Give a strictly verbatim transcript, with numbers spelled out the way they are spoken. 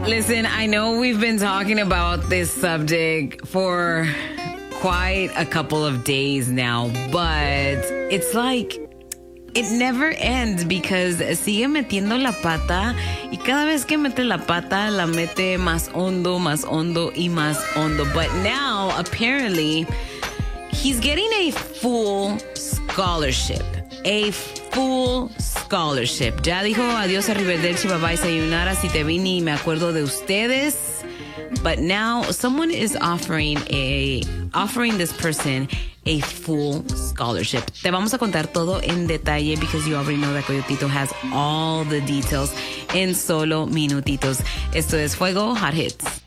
Listen, I know we've been talking about this subject for quite a couple of days now, but it's like it never ends because sigue metiendo la pata y cada vez que mete la pata la mete más hondo, más hondo y más hondo. But now, apparently, he's getting a full scholarship. A full scholarship. Ya dijo adiós, arrivederci, bye bye, sayonara, si te vi ni me acuerdo de ustedes. But now someone is offering a offering this person a full scholarship. Te vamos a contar todo en detalle because you already know that Coyotito has all the details en solo minutitos. Esto es Fuego Hot Hits.